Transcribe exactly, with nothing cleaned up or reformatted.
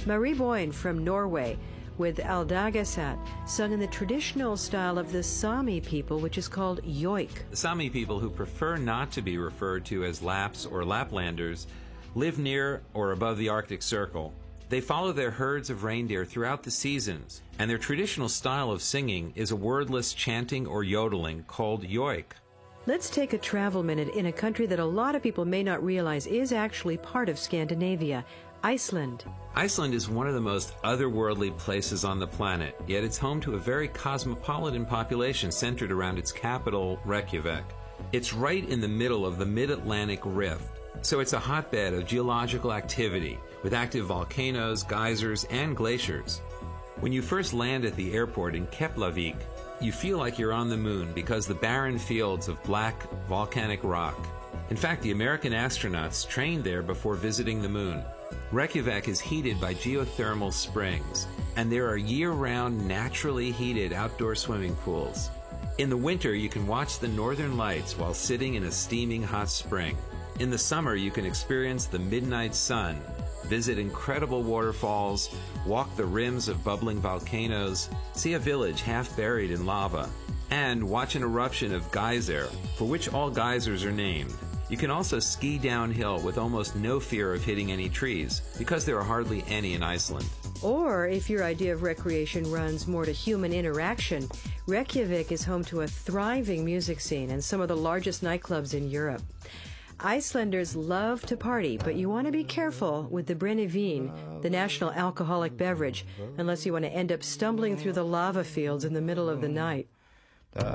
Marie Boyne from Norway with Aldagasat, sung in the traditional style of the Sami people, which is called joik. The Sami people, who prefer not to be referred to as Laps or Laplanders, live near or above the Arctic Circle. They follow their herds of reindeer throughout the seasons, and their traditional style of singing is a wordless chanting or yodeling called joik. Let's take a travel minute in a country that a lot of people may not realize is actually part of Scandinavia, Iceland. Iceland is one of the most otherworldly places on the planet, yet it's home to a very cosmopolitan population centered around its capital, Reykjavik. It's right in the middle of the Mid-Atlantic Rift, so it's a hotbed of geological activity, with active volcanoes, geysers, and glaciers. When you first land at the airport in Keflavik, you feel like you're on the moon because the barren fields of black volcanic rock. In fact, the American astronauts trained there before visiting the moon. Reykjavik is heated by geothermal springs, and there are year-round naturally heated outdoor swimming pools. In the winter, you can watch the northern lights while sitting in a steaming hot spring. In the summer, you can experience the midnight sun, visit incredible waterfalls, walk the rims of bubbling volcanoes, see a village half buried in lava, and watch an eruption of geyser, for which all geysers are named. You can also ski downhill with almost no fear of hitting any trees, because there are hardly any in Iceland. Or, if your idea of recreation runs more to human interaction, Reykjavik is home to a thriving music scene and some of the largest nightclubs in Europe. Icelanders love to party, but you want to be careful with the brennivin, the national alcoholic beverage, unless you want to end up stumbling through the lava fields in the middle of the night.